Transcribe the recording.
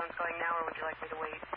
one's going now, or would you like me to wait?